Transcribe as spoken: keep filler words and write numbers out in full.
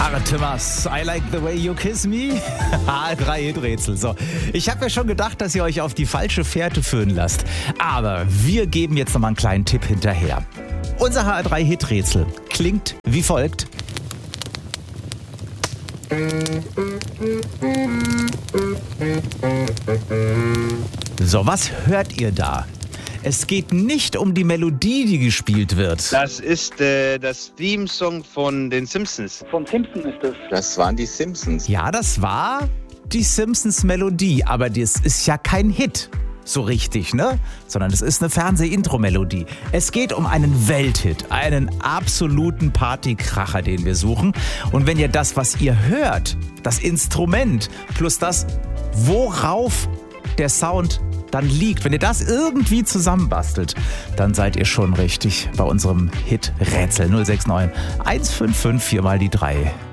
Artemas, I like the way you kiss me. H drei Hiträtsel. So, ich habe ja schon gedacht, dass ihr euch auf die falsche Fährte führen lasst. Aber wir geben jetzt noch mal einen kleinen Tipp hinterher. Unser H drei Hiträtsel klingt wie folgt. So, was hört ihr da? Es geht nicht um die Melodie, die gespielt wird. Das ist äh, das Theme-Song von den Simpsons. Von Simpsons ist das. Das waren die Simpsons. Ja, das war die Simpsons-Melodie, aber das ist ja kein Hit, so richtig, ne? Sondern es ist eine Fernseh-Intro-Melodie. Es geht um einen Welthit, einen absoluten Partykracher, den wir suchen. Und wenn ihr das, was ihr hört, das Instrument plus das, worauf der Sound dann liegt, wenn ihr das irgendwie zusammenbastelt, dann seid ihr schon richtig bei unserem Hit-Rätsel. null sechs neun eins fünf fünf vier mal die drei.